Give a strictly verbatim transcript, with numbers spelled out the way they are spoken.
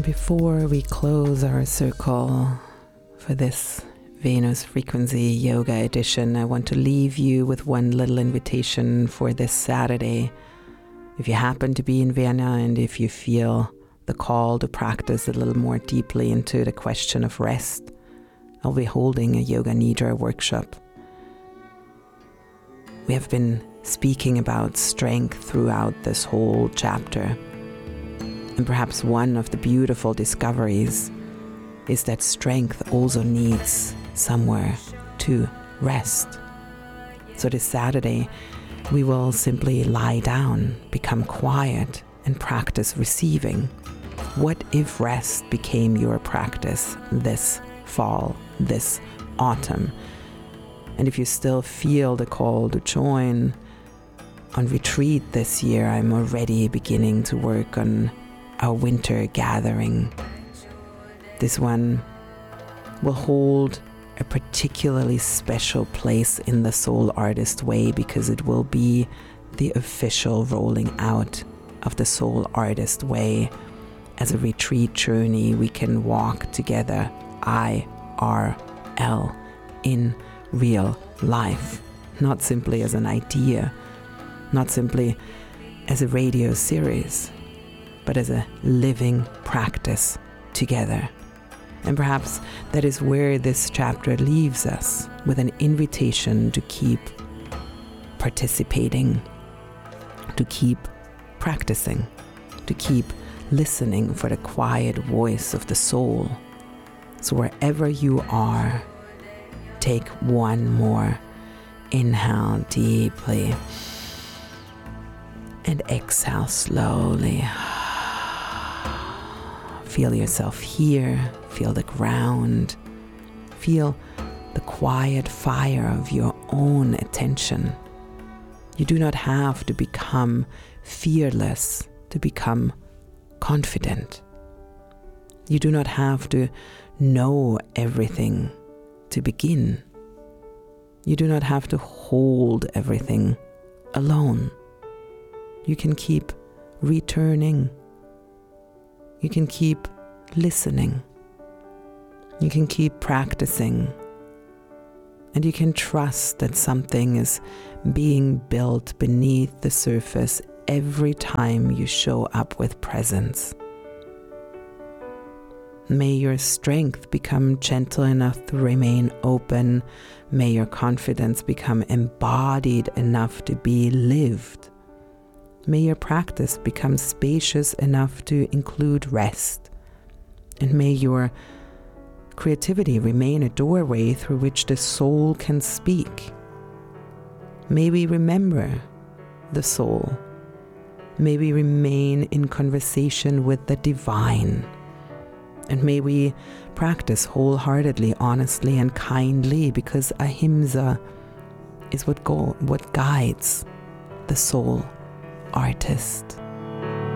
Before we close our circle for this Venus Frequency Yoga edition, I want to leave you with one little invitation for this Saturday. If you happen to be in Vienna and if you feel the call to practice a little more deeply into the question of rest, I'll be holding a Yoga Nidra workshop. We have been speaking about strength throughout this whole chapter. And perhaps one of the beautiful discoveries is that strength also needs somewhere to rest. So this Saturday, we will simply lie down, become quiet, and practice receiving. What if rest became your practice this fall, this autumn? And if you still feel the call to join on retreat this year, I'm already beginning to work on our winter gathering. This one will hold a particularly special place in the Soul Artist Way because it will be the official rolling out of the Soul Artist Way as a retreat journey we can walk together, I R L, in real life, not simply as an idea, not simply as a radio series, but as a living practice together. And perhaps that is where this chapter leaves us, with an invitation to keep participating, to keep practicing, to keep listening for the quiet voice of the soul. So wherever you are, take one more inhale deeply and exhale slowly. Feel yourself here, feel the ground, feel the quiet fire of your own attention. You do not have to become fearless to become confident. You do not have to know everything to begin. You do not have to hold everything alone. You can keep returning. You can keep listening. You can keep practicing. And you can trust that something is being built beneath the surface every time you show up with presence. May your strength become gentle enough to remain open. May your confidence become embodied enough to be lived. May your practice become spacious enough to include rest. And may your creativity remain a doorway through which the soul can speak. May we remember the soul. May we remain in conversation with the divine. And may we practice wholeheartedly, honestly, and kindly, because ahimsa is what, go, what guides the soul artist.